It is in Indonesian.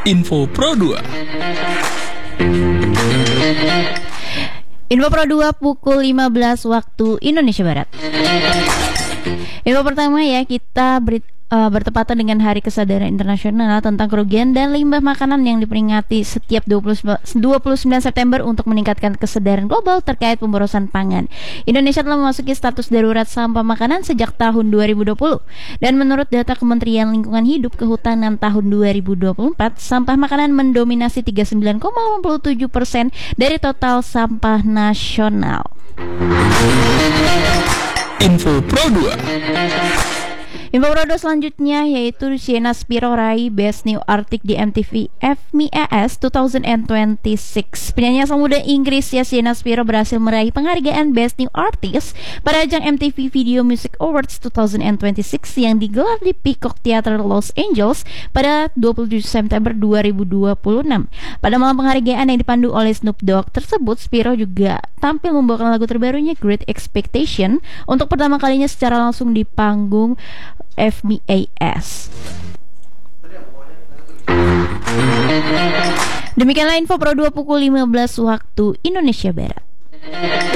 Info Pro 2. Info Pro 2 pukul 15 waktu Indonesia Barat. Info pertama ya, kita bertepatan dengan Hari Kesadaran Internasional tentang kerugian dan limbah makanan yang diperingati setiap 29 September untuk meningkatkan kesadaran global terkait pemborosan pangan. Indonesia telah memasuki status darurat sampah makanan sejak tahun 2020. Dan menurut data Kementerian Lingkungan Hidup Kehutanan tahun 2024, sampah makanan mendominasi 39,87% dari total sampah nasional. Info Pro 2. Info Pro 2 selanjutnya yaitu Sienna Spiro raih Best New Artist di MTV FMEAS 2026. Penyanyi asal muda Inggris Sienna Spiro berhasil meraih penghargaan Best New Artist pada ajang MTV Video Music Awards 2026 yang digelar di Peacock Theater Los Angeles pada 27 September 2026. Pada malam penghargaan yang dipandu oleh Snoop Dogg tersebut, Spiro juga tampil membawakan lagu terbarunya Great Expectation untuk pertama kalinya secara langsung di panggung FMEAS. Demikianlah Info Pro 2 pukul 15 waktu Indonesia Barat.